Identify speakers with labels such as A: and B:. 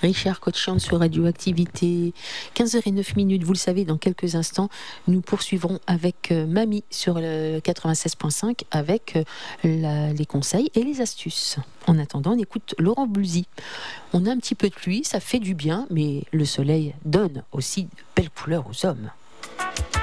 A: Richard Cotchian sur Radioactivité, 15h09. Vous le savez, dans quelques instants, nous poursuivrons avec Mamie sur le 96.5 avec les conseils et les astuces. En attendant, on écoute Laurent Boulzy. On a un petit peu de pluie, ça fait du bien, mais le soleil donne aussi de belles couleurs aux hommes.